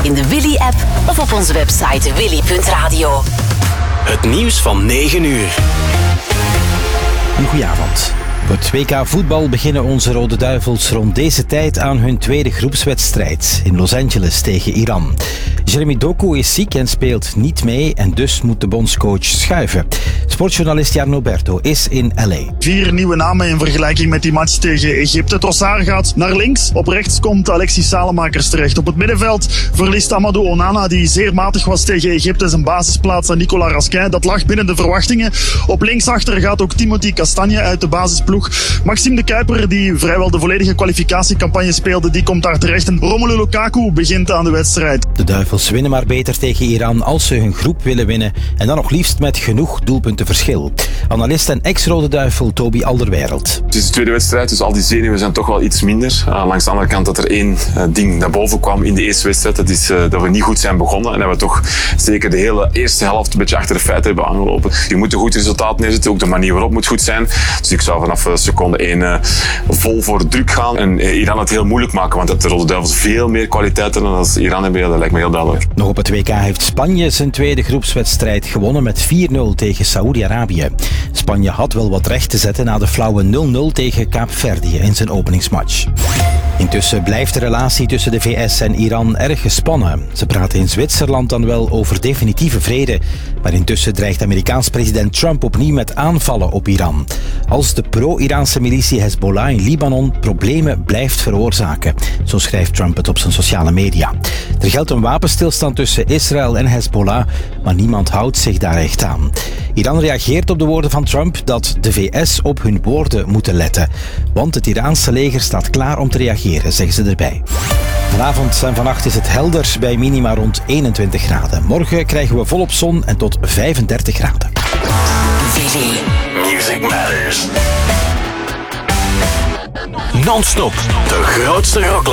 in de Willy-app of op onze website willy.radio. Het nieuws van 9 uur. Een goedenavond. Voor het WK voetbal beginnen onze Rode Duivels rond deze tijd aan hun tweede groepswedstrijd in Los Angeles tegen Iran. Jeremy Doku is ziek en speelt niet mee en dus moet de bondscoach schuiven. Sportjournalist Jarno Berto is in LA. 4 nieuwe namen in vergelijking met die match tegen Egypte. Trossard gaat naar links. Op rechts komt Alexis Salemakers terecht. Op het middenveld verliest Amadou Onana, die zeer matig was tegen Egypte, zijn basisplaats aan Nicolas Raskin. Dat lag binnen de verwachtingen. Op linksachter gaat ook Timothy Castagne uit de basisploeg. Maxime de Kuiper, die vrijwel de volledige kwalificatiecampagne speelde, die komt daar terecht. En Romelu Lukaku begint aan de wedstrijd. De Duivels winnen maar beter tegen Iran als ze hun groep willen winnen. En dan nog liefst met genoeg doelpuntenverschil. Analist en ex-Rode Duivel Toby Alderweireld. Het is de tweede wedstrijd, dus al die zenuwen zijn toch wel iets minder. Langs de andere kant dat er één ding naar boven kwam in de eerste wedstrijd. Dat is dat we niet goed zijn begonnen. En dat we toch zeker de hele eerste helft een beetje achter de feiten hebben aangelopen. Je moet een goed resultaat neerzetten. Ook de manier waarop moet goed zijn. Dus ik zou vanaf seconde 1 vol voor druk gaan. En Iran het heel moeilijk maken. Want de Rode Duivels veel meer kwaliteit hebben dan als Iran hebben. Dat lijkt me heel duidelijk. Nog op het WK heeft Spanje zijn tweede groepswedstrijd gewonnen met 4-0 tegen Saoedi-Arabië. Spanje had wel wat recht te zetten na de flauwe 0-0 tegen Kaapverdië in zijn openingsmatch. Intussen blijft de relatie tussen de VS en Iran erg gespannen. Ze praten in Zwitserland dan wel over definitieve vrede. Maar intussen dreigt Amerikaans president Trump opnieuw met aanvallen op Iran. Als de pro-Iraanse militie Hezbollah in Libanon problemen blijft veroorzaken. Zo schrijft Trump het op zijn sociale media. Er geldt een wapenstilstand tussen Israël en Hezbollah, maar niemand houdt zich daar echt aan. Iran reageert op de woorden van Trump dat de VS op hun woorden moeten letten. Want het Iraanse leger staat klaar om te reageren, zeggen ze erbij. Vanavond en vannacht is het helder bij minima rond 21 graden. Morgen krijgen we volop zon en tot 35 graden. Willy. Music Matters. Non-stop de grootste rocklife.